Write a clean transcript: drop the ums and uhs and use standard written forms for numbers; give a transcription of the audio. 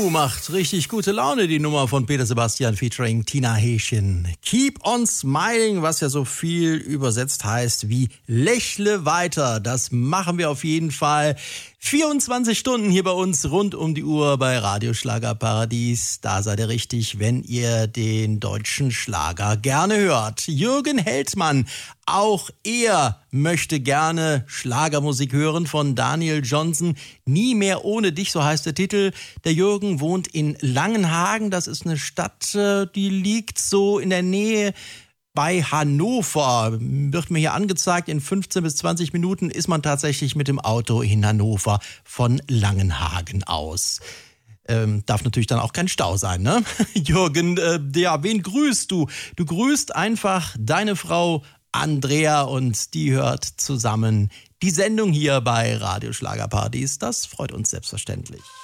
Macht richtig gute Laune, die Nummer von Peter Sebastian featuring Tina Häschen. Keep on smiling, was ja so viel übersetzt heißt wie lächle weiter. Das machen wir auf jeden Fall. 24 Stunden hier bei uns rund um die Uhr bei Radio Schlagerparadies. Da seid ihr richtig, wenn ihr den deutschen Schlager gerne hört. Jürgen Heldmann, auch er möchte gerne Schlagermusik hören von Daniel Johnson. Nie mehr ohne dich, so heißt der Titel. Der Jürgen wohnt in Langenhagen. Das ist eine Stadt, die liegt so in der Nähe bei Hannover. Wird mir hier angezeigt, in 15 bis 20 Minuten ist man tatsächlich mit dem Auto in Hannover von Langenhagen aus. Darf natürlich dann auch kein Stau sein, ne? Jürgen, wen grüßt du? Du grüßt einfach deine Frau Andrea und die hört zusammen die Sendung hier bei Radio Schlagerparadies. Das freut uns selbstverständlich.